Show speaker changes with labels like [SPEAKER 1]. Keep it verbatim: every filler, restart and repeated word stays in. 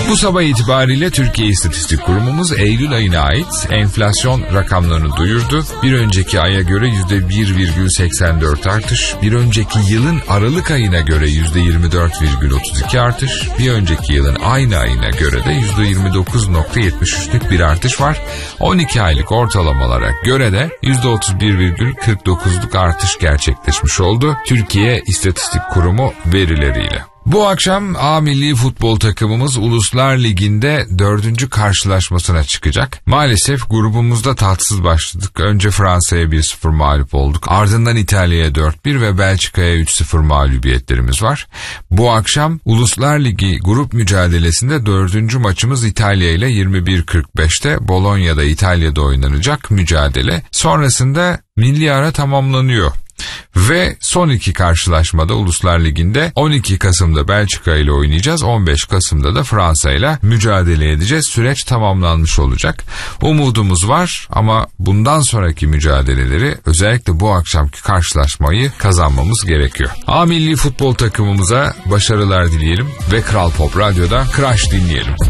[SPEAKER 1] Bu sabah itibariyle Türkiye İstatistik Kurumumuz Eylül ayına ait enflasyon rakamlarını duyurdu. Bir önceki aya göre yüzde bir virgül seksen dört artış, bir önceki yılın Aralık ayına göre yüzde yirmi dört virgül otuz iki artış, bir önceki yılın aynı ayına göre de yüzde yirmi dokuz virgül yetmiş üçlük bir artış var. on iki aylık ortalamalara göre de yüzde otuz bir virgül kırk dokuzluk artış gerçekleşmiş oldu Türkiye İstatistik Kurumu verileriyle. Bu akşam A milli futbol takımımız Uluslar Ligi'nde dördüncü karşılaşmasına çıkacak. Maalesef grubumuzda tatsız başladık. Önce Fransa'ya bir sıfır mağlup olduk. Ardından İtalya'ya dört bir ve Belçika'ya üç sıfır mağlubiyetlerimiz var. Bu akşam Uluslar Ligi grup mücadelesinde dördüncü maçımız İtalya ile yirmi bir kırk beşte Bologna'da İtalya'da oynanacak mücadele. Sonrasında milli ara tamamlanıyor. Ve son iki karşılaşmada Uluslar Ligi'nde on iki Kasım'da Belçika ile oynayacağız. on beş Kasım'da da Fransa ile mücadele edeceğiz. Süreç tamamlanmış olacak. Umudumuz var ama bundan sonraki mücadeleleri, özellikle bu akşamki karşılaşmayı kazanmamız gerekiyor. A milli futbol takımımıza başarılar dileyelim ve Kral Pop Radyo'da Crash dinleyelim.